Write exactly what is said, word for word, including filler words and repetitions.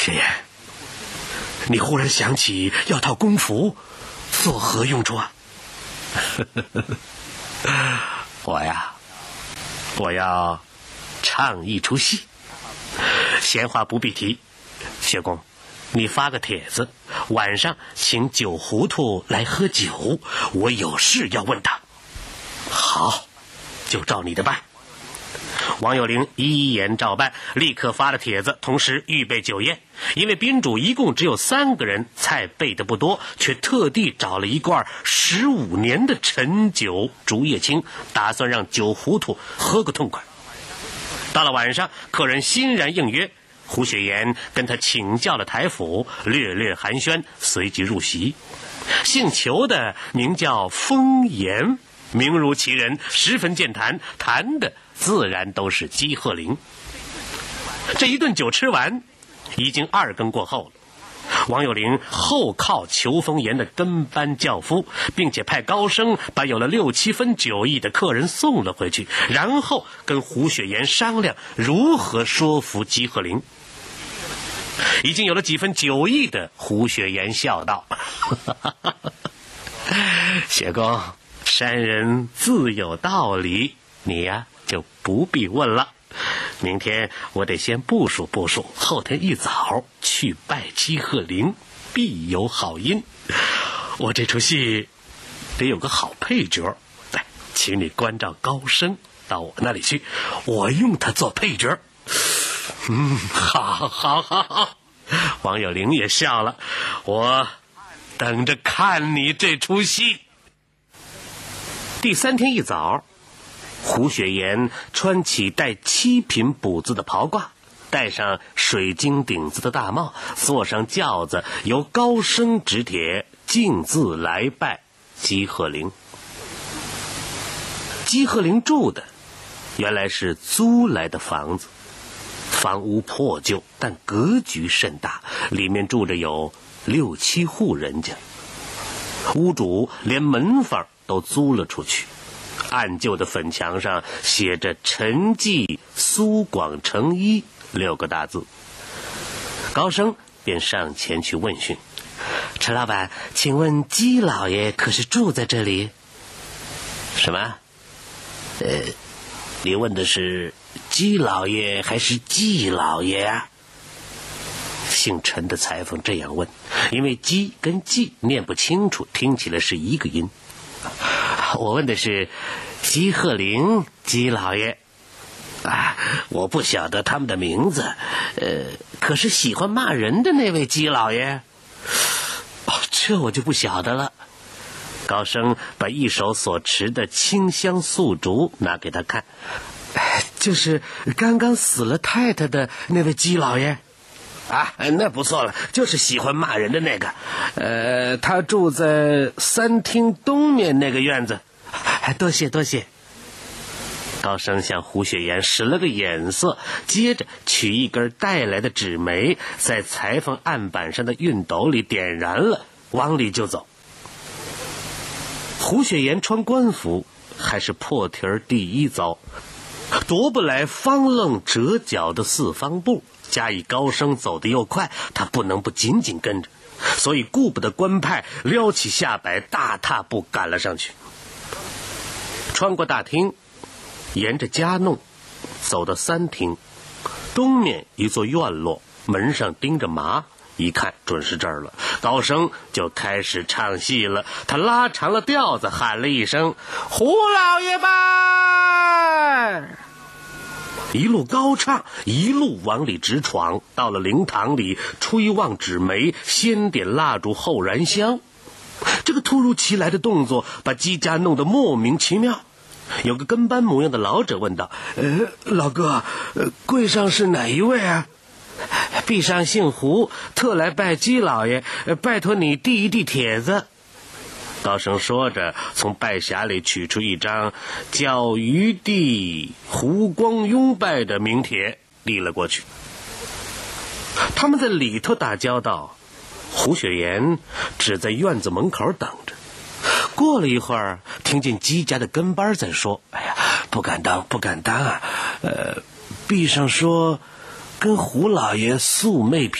田岩，你忽然想起要套功服，作何用处啊？ 我呀，我要唱一出戏。 闲话不必提，薛公，你发个帖子，晚上请酒糊涂来喝酒，我有事要问他。 好， 就照你的办。王有龄一言照办，立刻发了帖子，同时预备酒宴。因为宾主一共只有三个人，菜备的不多，却特地找了一罐十五年的陈酒竹叶青，打算让酒糊涂喝个痛快。到了晚上，客人欣然应约，胡雪岩跟他请教了台府，略略寒暄，随即入席。姓裘的名叫风岩，名如其人，十分健谈，谈的自然都是姬鹤龄。这一顿酒吃完，已经二更过后了。王有龄后靠裘风岩的跟班轿夫，并且派高升把有了六七分酒意的客人送了回去，然后跟胡雪岩商量如何说服姬鹤龄。已经有了几分酒意的胡雪岩笑道：薛公，山人自有道理，你呀就不必问了。明天我得先部署部署，后天一早去拜姬鹤龄，必有好音。我这出戏得有个好配角，来，请你关照高升到我那里去，我用他做配角。嗯，好好好好。王有龄也笑了，我等着看你这出戏。第三天一早，胡雪岩穿起带七品补字的袍褂，戴上水晶顶子的大帽，坐上轿子，由高升指帖，径自来拜姬鹤龄。姬鹤龄住的原来是租来的房子，房屋破旧，但格局甚大，里面住着有六七户人家。屋主连门房都租了出去，暗旧的粉墙上写着陈记苏广成一六个大字。高升便上前去问讯：陈老板，请问姬老爷可是住在这里？什么？呃，你问的是姬老爷还是季老爷啊？姓陈的裁缝这样问，因为姬跟季念不清楚，听起来是一个音。我问的是姬鹤龄姬老爷啊，我不晓得他们的名字，呃，可是喜欢骂人的那位姬老爷，哦，这我就不晓得了。高升把一手所持的清香素烛拿给他看，就是刚刚死了太太的那位姬老爷啊，那不错了，就是喜欢骂人的那个，呃，他住在三厅东面那个院子。多谢多谢。高升向胡雪岩使了个眼色，接着取一根带来的纸煤，在裁缝案板上的熨斗里点燃了，往里就走。胡雪岩穿官服，还是破题儿第一遭，踱不来方愣折角的四方步，加以高升走得又快，他不能不紧紧跟着，所以顾不得官派，撩起下摆，大踏步赶了上去。穿过大厅，沿着夹弄走到三厅，东面一座院落，门上钉着麻，一看准是这儿了。高升就开始唱戏了，他拉长了调子，喊了一声：胡老爷吧！一路高唱，一路往里直闯，到了灵堂里，吹旺纸煤，先点蜡烛后燃香。这个突如其来的动作把姬家弄得莫名其妙。有个跟班模样的老者问道：呃，老哥，呃，柜上是哪一位啊？壁上姓胡，特来拜姬老爷，拜托你递一递帖子。高升说着，从拜匣里取出一张叫余弟胡光庸拜的名帖，递了过去。他们在里头打交道，胡雪岩只在院子门口等着。过了一会儿，听见姬家的跟班在说：哎呀，不敢当不敢当啊，呃，壁上说跟胡老爷素昧